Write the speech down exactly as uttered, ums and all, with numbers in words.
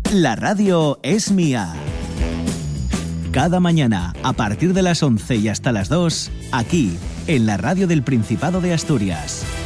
La radio es mía. Cada mañana, a partir de las once y hasta las dos, aquí, en la radio del Principado de Asturias.